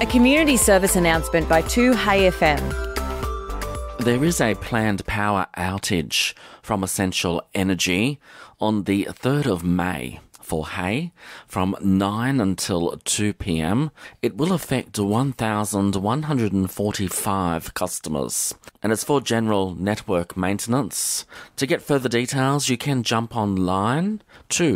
A community service announcement by 2Hey FM. There is a planned power outage from Essential Energy on the 3rd of May for Hay from 9 until 2 p.m. It will affect 1,145 customers, and it's for general network maintenance. To get further details, you can jump online to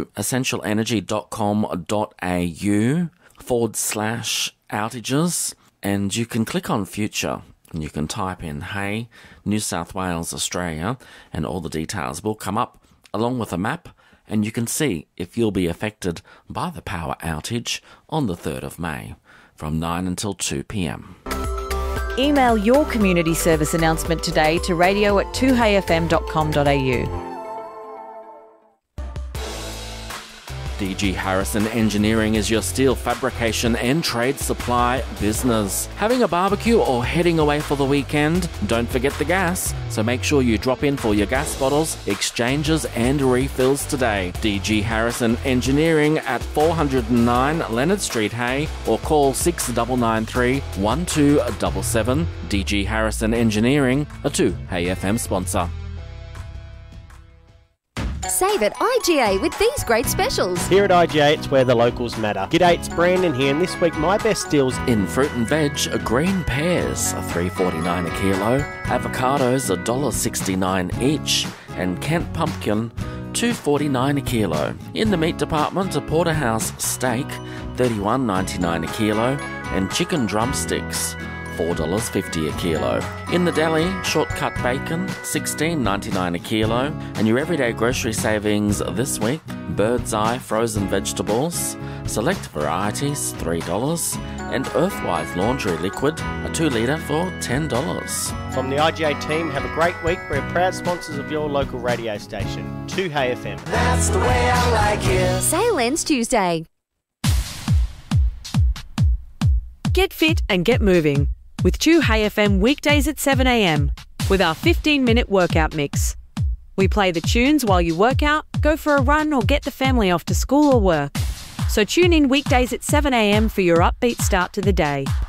essentialenergy.com.au/outages, and you can click on Future. And you can type in Hay, New South Wales, Australia, and all the details will come up along with a map, and you can see if you'll be affected by the power outage on the 3rd of May from 9 until 2 p.m. Email your community service announcement today to radio@2heyfm.com.au. DG Harrison Engineering is your steel fabrication and trade supply business. Having a barbecue or heading away for the weekend? Don't forget the gas, so make sure you drop in for your gas bottles, exchanges and refills today. DG Harrison Engineering at 409 Leonard Street, Hay, or call 6993 1277. DG Harrison Engineering, a 2Hey FM sponsor. Save at IGA with these great specials. Here at IGA, it's where the locals matter. G'day, it's Brandon here, and this week my best deals in fruit and veg, green pears are $3.49 a kilo, avocados $1.69 each, and Kent pumpkin $2.49 a kilo. In the meat department, a porterhouse steak $31.99 a kilo, and chicken drumsticks $4.50 a kilo. In the deli, shortcut bacon $16.99 a kilo, and your everyday grocery savings this week: Bird's Eye frozen vegetables, select varieties $3, and Earthwise laundry liquid, a 2 litre for $10. From the IGA team, have a great week. We're proud sponsors of your local radio station, 2Hey FM. That's the way I like it. Sale ends Tuesday. Get fit and get moving with 2Hey FM weekdays at 7 a.m. with our 15-minute workout mix. We play the tunes while you work out, go for a run, or get the family off to school or work. So tune in weekdays at 7 a.m. for your upbeat start to the day.